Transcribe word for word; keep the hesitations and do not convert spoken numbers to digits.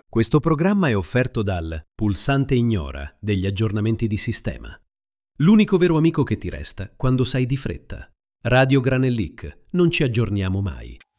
Questo programma è offerto dal Pulsante Ignora degli aggiornamenti di sistema. L'unico vero amico che ti resta quando sai di fretta. Radio Granellic, non ci aggiorniamo mai.